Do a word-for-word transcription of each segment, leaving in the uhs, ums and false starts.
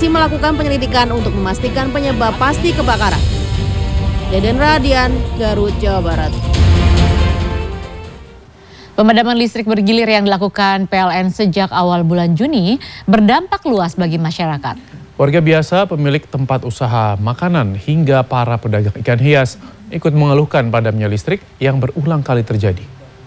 masih melakukan penyelidikan untuk memastikan penyebab pasti kebakaran. Deden Radian, Garut, Jawa Barat. Pemadaman listrik bergilir yang dilakukan P L N sejak awal bulan Juni berdampak luas bagi masyarakat. Warga biasa, pemilik tempat usaha makanan hingga para pedagang ikan hias ikut mengeluhkan padamnya listrik yang berulang kali terjadi.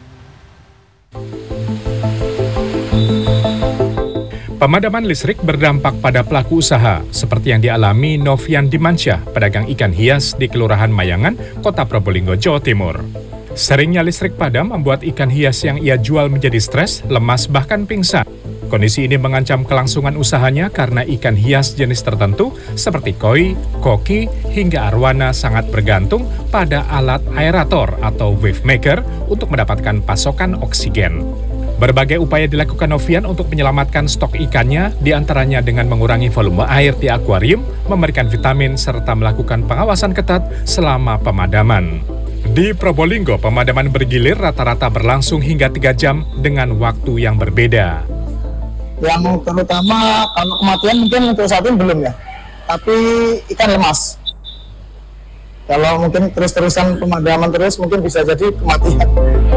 Pemadaman listrik berdampak pada pelaku usaha seperti yang dialami Novian Dimansyah, pedagang ikan hias di Kelurahan Mayangan, Kota Probolinggo, Jawa Timur. Seringnya listrik padam membuat ikan hias yang ia jual menjadi stres, lemas, bahkan pingsan. Kondisi ini mengancam kelangsungan usahanya karena ikan hias jenis tertentu seperti koi, koki, hingga arwana sangat bergantung pada alat aerator atau wave maker untuk mendapatkan pasokan oksigen. Berbagai upaya dilakukan Novian untuk menyelamatkan stok ikannya, diantaranya dengan mengurangi volume air di akuarium, memberikan vitamin, serta melakukan pengawasan ketat selama pemadaman. Di Probolinggo, pemadaman bergilir rata-rata berlangsung hingga tiga jam dengan waktu yang berbeda. Yang terutama kalau kematian mungkin untuk saat ini belum ya, tapi ikan lemas. Kalau mungkin terus-terusan pemadaman terus mungkin bisa jadi kematian.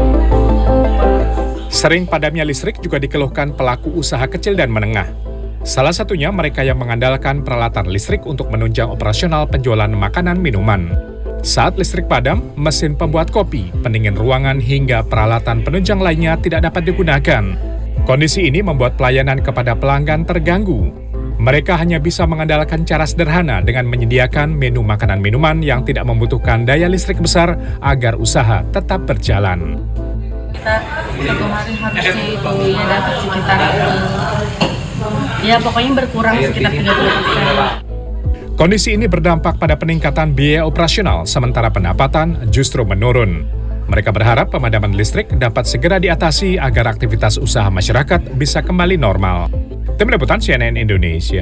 Sering padamnya listrik juga dikeluhkan pelaku usaha kecil dan menengah. Salah satunya mereka yang mengandalkan peralatan listrik untuk menunjang operasional penjualan makanan minuman. Saat listrik padam, mesin pembuat kopi, pendingin ruangan hingga peralatan penunjang lainnya tidak dapat digunakan. Kondisi ini membuat pelayanan kepada pelanggan terganggu. Mereka hanya bisa mengandalkan cara sederhana dengan menyediakan menu makanan minuman yang tidak membutuhkan daya listrik besar agar usaha tetap berjalan. Kita satu hari harusnya dapat sekitar ya pokoknya berkurang sekitar tiga puluh persen. Kondisi ini berdampak pada peningkatan biaya operasional, sementara pendapatan justru menurun. Mereka berharap pemadaman listrik dapat segera diatasi agar aktivitas usaha masyarakat bisa kembali normal. Tim Liputan C N N Indonesia.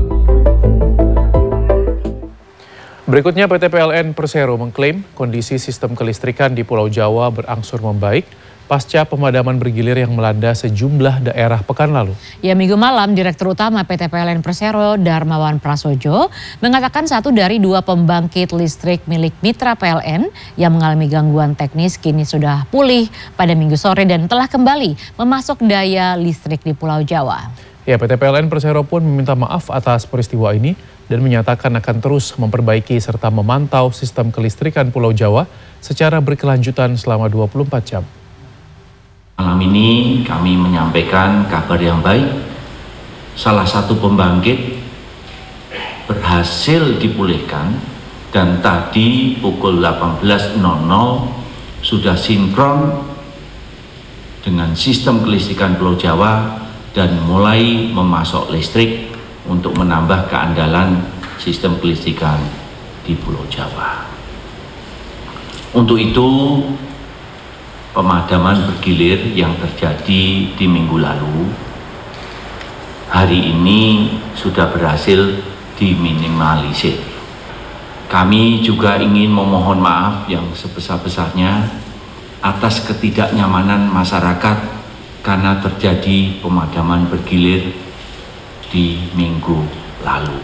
Berikutnya P T P L N Persero mengklaim kondisi sistem kelistrikan di Pulau Jawa berangsur membaik pasca pemadaman bergilir yang melanda sejumlah daerah pekan lalu. Ya, Minggu malam, Direktur Utama P T P L N Persero, Darmawan Prasojo, mengatakan satu dari dua pembangkit listrik milik mitra P L N yang mengalami gangguan teknis kini sudah pulih pada Minggu sore dan telah kembali memasok daya listrik di Pulau Jawa. Ya, P T P L N Persero pun meminta maaf atas peristiwa ini dan menyatakan akan terus memperbaiki serta memantau sistem kelistrikan Pulau Jawa secara berkelanjutan selama dua puluh empat jam. Malam ini kami menyampaikan kabar yang baik. Salah satu pembangkit berhasil dipulihkan dan tadi pukul delapan belas sudah sinkron dengan sistem kelistrikan Pulau Jawa dan mulai memasok listrik untuk menambah keandalan sistem kelistrikan di Pulau Jawa. Untuk itu, pemadaman bergilir yang terjadi di minggu lalu, hari ini sudah berhasil diminimalisir. Kami juga ingin memohon maaf yang sebesar-besarnya atas ketidaknyamanan masyarakat karena terjadi pemadaman bergilir di minggu lalu.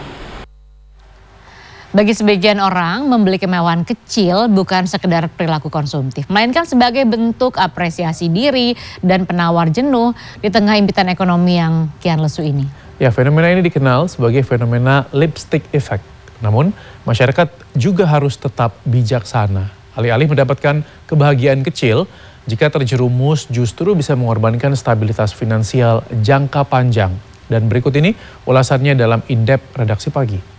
Bagi sebagian orang, membeli kemewahan kecil bukan sekedar perilaku konsumtif, melainkan sebagai bentuk apresiasi diri dan penawar jenuh di tengah impitan ekonomi yang kian lesu ini. Ya, fenomena ini dikenal sebagai fenomena lipstick effect. Namun, masyarakat juga harus tetap bijaksana. Alih-alih mendapatkan kebahagiaan kecil, jika terjerumus justru bisa mengorbankan stabilitas finansial jangka panjang. Dan berikut ini ulasannya dalam In-Depth Redaksi Pagi.